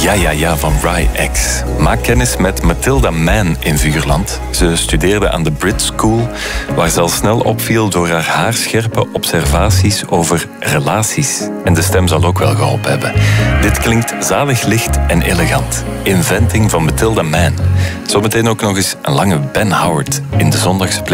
Ja van Rye X. Maak kennis met Mathilda Mann in Vuurland. Ze studeerde aan de Brit School, waar ze al snel opviel door haar haarscherpe observaties over relaties. En de stem zal ook wel geholpen hebben. Dit klinkt zalig licht en elegant. Inventing van Mathilda Mann. Zometeen ook nog eens een lange Ben Howard in de zondagsplay.